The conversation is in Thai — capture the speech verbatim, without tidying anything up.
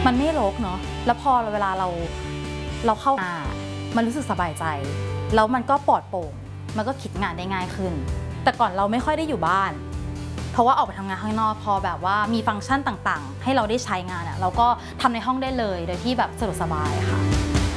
มันไม่รกเนาะแล้วพอเวลาเราเราเข้ามามันรู้สึกสบายใจแล้วมันก็ปลอดโปร่งมันก็คิดงานได้ง่ายขึ้นแต่ก่อนเราไม่ค่อยได้อยู่บ้านเพราะว่าออกไปทำงานข้างนอกพอแบบว่ามีฟังก์ชันต่างๆให้เราได้ใช้งานอะเราก็ทำในห้องได้เลยโดยที่แบบสะดวกสบายค่ะ